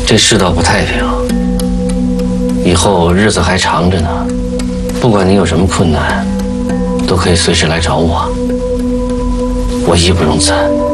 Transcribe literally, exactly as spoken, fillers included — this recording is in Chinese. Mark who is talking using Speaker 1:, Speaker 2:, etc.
Speaker 1: 这世道不太平，以后日子还长着呢。不管你有什么困难，都可以随时来找我，我义不容辞。